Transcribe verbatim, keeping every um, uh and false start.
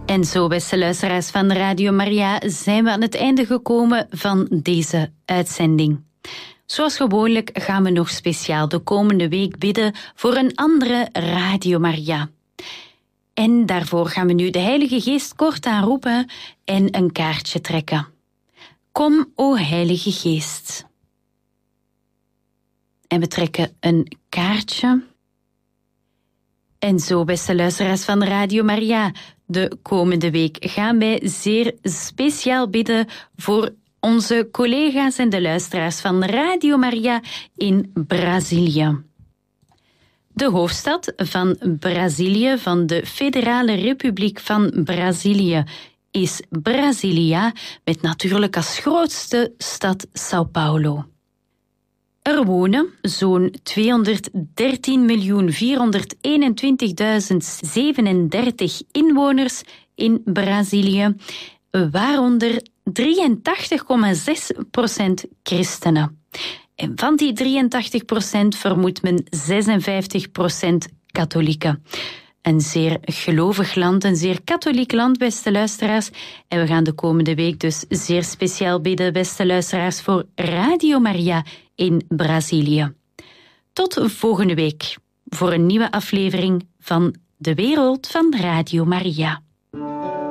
En zo, beste luisteraars van Radio Maria, zijn we aan het einde gekomen van deze uitzending. Zoals gewoonlijk gaan we nog speciaal de komende week bidden voor een andere Radio Maria. En daarvoor gaan we nu de Heilige Geest kort aanroepen en een kaartje trekken. Kom, o Heilige Geest. En we trekken een kaartje. En zo, beste luisteraars van Radio Maria, de komende week gaan wij zeer speciaal bidden voor onze collega's en de luisteraars van Radio Maria in Brazilië. De hoofdstad van Brazilië, van de Federale Republiek van Brazilië, is Brasilia, met natuurlijk als grootste stad São Paulo. Er wonen zo'n tweehonderddertien miljoen vierhonderdeenentwintigduizend zevenendertig inwoners in Brazilië, waaronder drieëntachtig komma zes procent christenen. En van die drieëntachtig procent vermoedt men zesenvijftig procent katholieken. Een zeer gelovig land, een zeer katholiek land, beste luisteraars. En we gaan de komende week dus zeer speciaal bidden, beste luisteraars, voor Radio Maria in Brazilië. Tot volgende week voor een nieuwe aflevering van De Wereld van Radio Maria.